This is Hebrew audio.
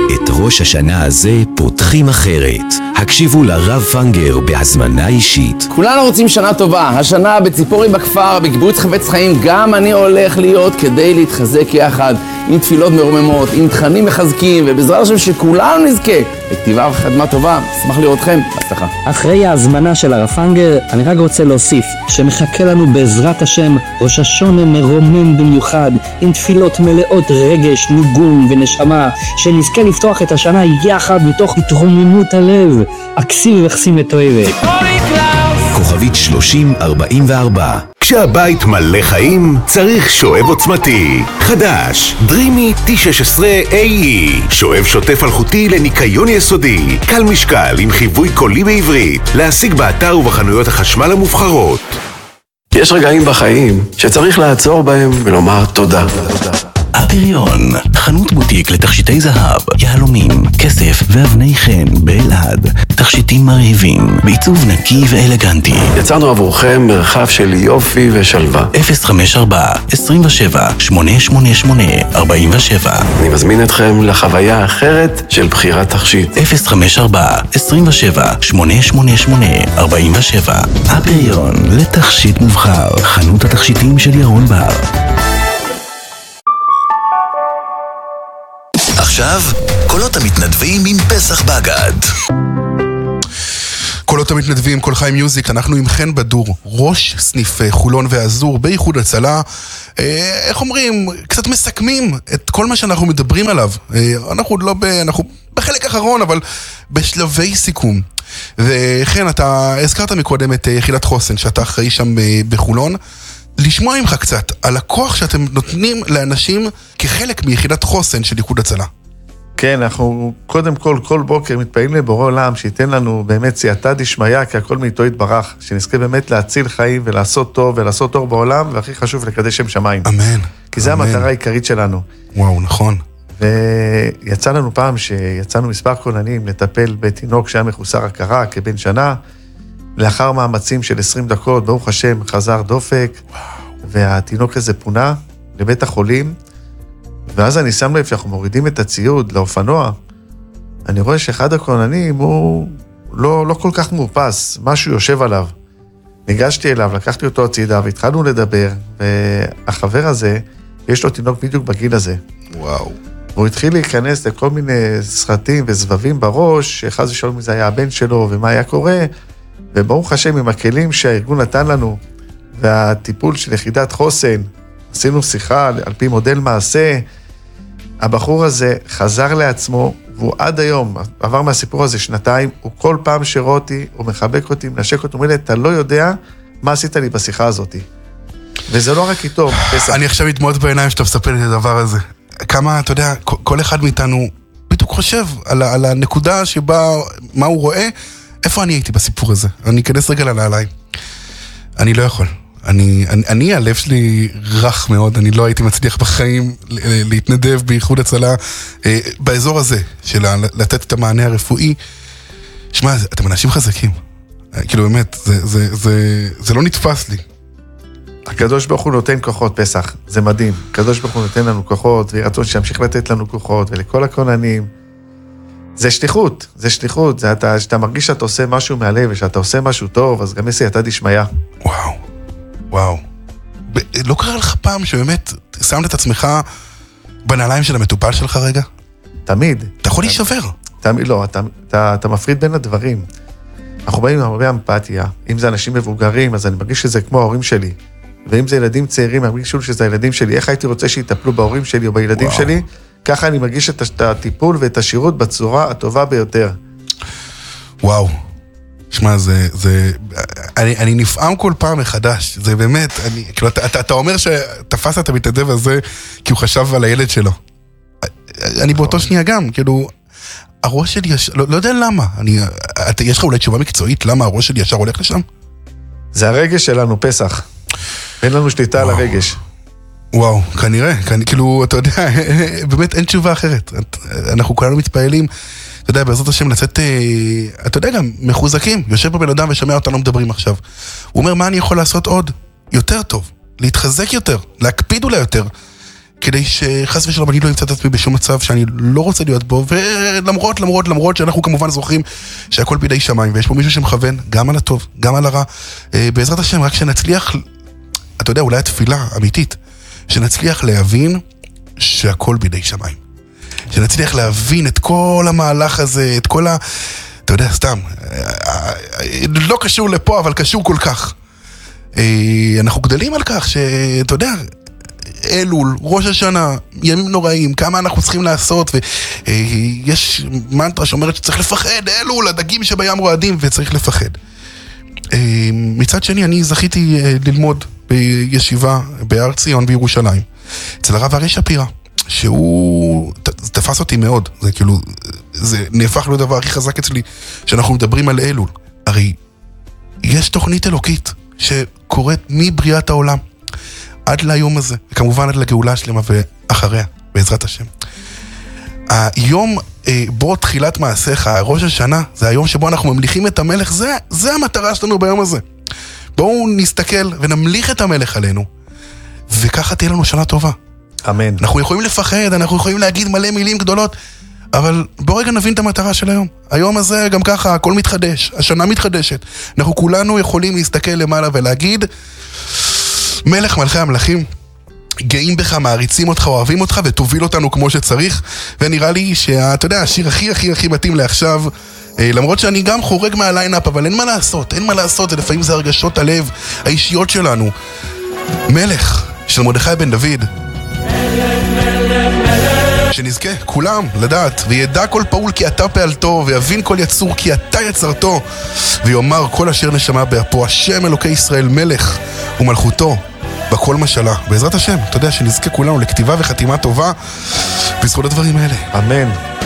את ראש השנה הזה פותחים אחרת. הקשיבו לרב פנגר בהזמנה אישית. כולנו רוצים שנה טובה. השנה בציפורי בכפר, בקיבוץ חפץ חיים, גם אני הולך להיות כדי להתחזק יחד, עם תפילות מרוממות, עם תכנים מחזקים, ובעזרת השם שכולנו נזכה לכתיבה וחתימה טובה. אשמח לראותכם. בהצלחה. אחרי ההזמנה של הרב פנגר, אני רק רוצה להוסיף שמחכה לנו בעזרת השם ראש השונה מרומם במיוחד, עם תפילות מלאות רגש, ניגון ונשמה, שנזכה לפתוח את השנה יחד מתוך התרוממות הלב. אקסים וחסים את אוהבת. כוכבית 3044. כשהבית מלא חיים, צריך שואב עוצמתי. חדש, דרימי T16AE. שואב שוטף אלחוטי לניקיון יסודי. קל משקל עם חיווי קולי בעברית. להשיג באתר ובחנויות החשמל המובחרות. יש רגעים בחיים שצריך לעצור בהם ולומר תודה. הפריון, חנות בוטיק לתכשיטי זהב, יהלומים, כסף ואבני חן באלעד. תכשיטים מרהיבים, בעיצוב נקי ואלגנטי. יצרנו עבורכם מרחב של יופי ושלווה. 054-27-888-47. אני מזמין אתכם לחוויה אחרת של בחירת תכשיט. 054-27-888-47. הפריון, לתכשיט מובחר, חנות התכשיטים של ירון בר. עכשיו, קולות המתנדבים עם פסח בגד. קולות המתנדבים, כל חיים מיוזיק, אנחנו עם חן בדור, ראש סניף חולון ואזור באיחוד הצלה. איך אומרים, קצת מסכמים את כל מה שאנחנו מדברים עליו. אנחנו בחלק האחרון, אבל בשלבי סיכום. וכן, אתה הזכרת מקודם את יחידת חוסן, שאתה אחראי שם בחולון. לשמוע ממך קצת על הכוח שאתם נותנים לאנשים כחלק מיחידת חוסן של איחוד הצלה. כן, אנחנו קודם כל בוקר מתפעלים לבורא עולם, שייתן לנו באמת סייעתא דשמיא, כי הכל מאיתו יתברך, שנזכה באמת להציל חיים ולעשות טוב ולעשות אור בעולם, והכי חשוב לקדש שם שמיים. אמן. כי זו המטרה העיקרית שלנו. וואו, נכון. ויצא לנו פעם שיצאנו מספר כוננים לטפל בתינוק שהיה מחוסר הכרה כבן שנה, לאחר מאמצים של 20 דקות, ברוך השם, חזר דופק, והתינוק הזה פונה לבית החולים, ואז אני שם לב שאנחנו מורידים את הציוד לאופנוע, אני רואה שאחד הכוננים הוא לא כל כך מאופס, משהו יושב עליו. ניגשתי אליו, לקחתי אותו הצידה, והתחלנו לדבר, והחבר הזה, יש לו תינוק בדיוק בגיל הזה. וואו. והוא התחיל להיכנס לכל מיני סרטים וסבבים בראש, שחז ושלום מי זה היה הבן שלו ומה היה קורה, וברוך השם עם הכלים שהארגון נתן לנו, והטיפול של יחידת חוסן, עשינו שיחה על פי מודל מעשה, הבחור הזה חזר לעצמו, והוא עד היום, עבר מהסיפור הזה 2 הוא כל פעם שרואה אותי, הוא מחבק אותי, מנשק אותי, הוא אומר לי, אתה לא יודע מה עשית לי בשיחה הזאת. וזה לא רק איתו, פסח. אני עכשיו מתמוד בעיניים שאתה מספר לי את הדבר הזה. כמה, אתה יודע, כל אחד מאיתנו בדיוק חושב על הנקודה שבה, מה הוא רואה, איפה אני הייתי בסיפור הזה? אני אכנס רגע לנעליים. אני לא יכול. הלב שלי רך מאוד, אני לא הייתי מצליח בחיים להתנדב באיחוד הצלה באזור הזה, של לתת את המענה הרפואי. שמע, אתם אנשים חזקים. כאילו באמת, זה לא נתפס לי. הקדוש ברוך הוא נותן כוחות פסח, זה מדהים. הקדוש ברוך הוא נותן לנו כוחות, ויהי רצון שימשיך לתת לנו כוחות, ולכל הכוננים. זה שליחות, זה שאתה מרגיש שאתה עושה משהו מהלב, ושאתה עושה משהו טוב, אז גם סייעתא דשמיא. וואו. לא קרה לך פעם שבאמת שמת את עצמך בנעליים של המטופל שלך רגע? תמיד. אתה יכול להישבר. תמיד, לא, אתה מפריד בין הדברים. אנחנו באים עם הרבה אמפתיה. אם זה אנשים מבוגרים, אז אני מרגיש שזה כמו ההורים שלי. ואם זה ילדים צעירים, אני מרגיש שזה הילדים שלי. איך הייתי רוצה שיטפלו בהורים שלי או בילדים שלי? ככה אני מרגיש את הטיפול ואת השירות בצורה הטובה ביותר. וואו. שמע, אני נפעם כל פעם מחדש. זה באמת, כאילו, אתה אומר שתפסת את המתנדב הזה כי הוא חשב על הילד שלו. אני באותו שנייה גם, כאילו, הראש שלי ישר, לא יודע למה. יש לך אולי תשובה מקצועית למה הראש שלי ישר הולך לשם? זה הרגש שלנו, פסח. אין לנו שליטה על הרגש. וואו, כנראה, כאילו, אתה יודע, באמת אין תשובה אחרת. אנחנו כולנו מתפעלים, אתה יודע, בעזרת השם לצאת, אתה יודע גם, מחוזקים. יושב פה בן אדם ושומע אותנו מדברים עכשיו. הוא אומר, מה אני יכול לעשות עוד? יותר טוב, להתחזק יותר, להקפיד אולי יותר. כדי שחס ושלום אני לא אמצא את עצמי בשום מצב שאני לא רוצה להיות בו, ולמרות שאנחנו כמובן זוכרים שהכל בידי שמיים, ויש פה מישהו שמכוון גם על הטוב, גם על הרע, בעזרת השם, רק שנצליח, אתה יודע, אולי התפילה אמיתית, שנצליח להבין שהכל בידי שמיים. שנצליח להבין את כל המהלך הזה, את כל אתה יודע, סתם, לא קשור לפה, אבל קשור כל כך. אנחנו גדלים על כך שאתה יודע, אלול, ראש השנה, ימים נוראים, כמה אנחנו צריכים לעשות, ויש מנטרה שאומרת שצריך לפחד, אלול, הדגים שבים רועדים, וצריך לפחד. מצד שני, אני זכיתי ללמוד בישיבה בהר ציון בירושלים, אצל הרב הרי שפירא, שהוא תפס אותי מאוד, זה כאילו, זה נהפך לו דבר הכי חזק אצלי, שאנחנו מדברים על אלול. הרי יש תוכנית אלוקית שקורית מבריאת העולם עד ליום הזה, וכמובן עד לגאולה השלמה ואחריה, בעזרת השם. היום בו תחילת מעשיך, ראש השנה, זה היום שבו אנחנו ממליכים את המלך, זה המטרה שלנו ביום הזה. בואו נסתכל ונמליך את המלך עלינו, וככה תהיה לנו שנה טובה. אמן. אנחנו יכולים לפחד, אנחנו יכולים להגיד מלא מילים גדולות, אבל בואו רגע נבין את המטרה של היום. היום הזה גם ככה, הכל מתחדש, השנה מתחדשת. אנחנו כולנו יכולים להסתכל למעלה ולהגיד, מלך מלכי המלכים, גאים בך, מעריצים אותך, אוהבים אותך, ותוביל אותנו כמו שצריך. ונראה לי שאתה יודע, השיר הכי מתאים לעכשיו, למרות שאני גם חורג מהליינאפ, אבל אין מה לעשות, לפעמים זה הרגשות הלב, האישיות שלנו. מלך של מרדכי בן דוד, שנזכה כולם לדעת, וידע כל פעול כי אתה פעלתו, ויבין כל יצור כי אתה יצרתו, ויאמר כל אשר נשמה באפו, השם אלוקי ישראל מלך ומלכותו בכל משלה. בעזרת השם, אתה יודע, שנזכה כולנו לכתיבה וחתימה טובה בזכות הדברים האלה. אמן.